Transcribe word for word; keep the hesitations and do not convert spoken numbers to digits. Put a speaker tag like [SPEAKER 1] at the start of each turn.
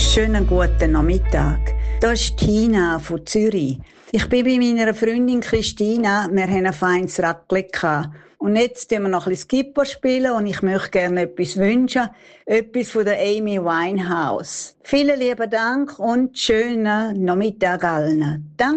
[SPEAKER 1] Schönen guten Nachmittag. Das ist Tina von Zürich. Ich bin bei meiner Freundin Christina. Wir haben ein feines Raclette gehabt. Und jetzt spielen wir noch ein bisschen Skipper spielen und ich möchte gerne etwas wünschen. Etwas von der Amy Winehouse. Vielen lieben Dank und schönen Nachmittag allen. Danke.